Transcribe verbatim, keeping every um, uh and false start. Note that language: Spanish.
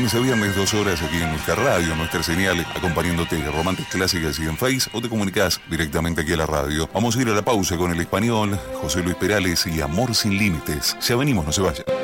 lunes a viernes, dos horas aquí en nuestra radio, nuestra señal, acompañándote de romances clásicas y en Face, o te comunicas directamente aquí a la radio. Vamos a ir a la pausa con El Español, José Luis Perales y Amor Sin Límites. Ya venimos, no se vayan.